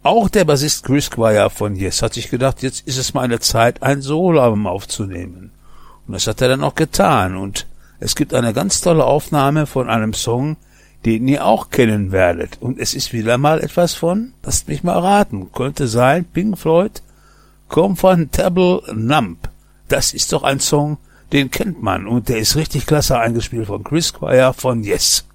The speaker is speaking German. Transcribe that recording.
Auch der Bassist Chris Squire von Yes hat sich gedacht, jetzt ist es mal eine Zeit, ein Soloalbum aufzunehmen. Und das hat er dann auch getan. Und es gibt eine ganz tolle Aufnahme von einem Song, den ihr auch kennen werdet. Und es ist wieder mal etwas von, lasst mich mal raten, könnte sein, Pink Floyd, Comfortable Numb. Das ist doch ein Song, den kennt man. Und der ist richtig klasse eingespielt von Chris Squire von Yes.